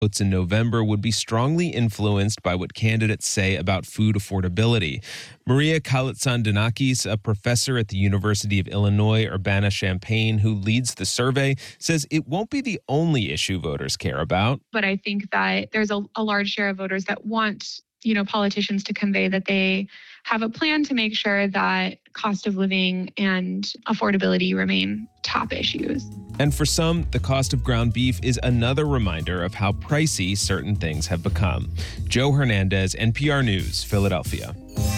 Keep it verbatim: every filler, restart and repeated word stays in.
votes in November would be strongly influenced by what candidates say about food affordability. Maria Kalatsan-Danakis, a professor at the University of Illinois Urbana-Champaign who leads the survey, says it won't be the only issue voters care about. But I think that there's a, a large share of voters that want, you know, politicians to convey that they have a plan to make sure that cost of living and affordability remain top issues. And for some, the cost of ground beef is another reminder of how pricey certain things have become. Joe Hernandez, N P R News, Philadelphia.